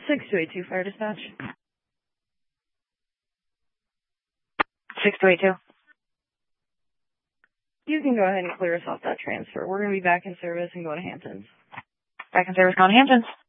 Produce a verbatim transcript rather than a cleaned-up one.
six two eight two, Fire Dispatch. six two eight two. You can go ahead and clear us off that transfer. We're going to be back in service and going to Hamptons. Back in service, going to Hamptons.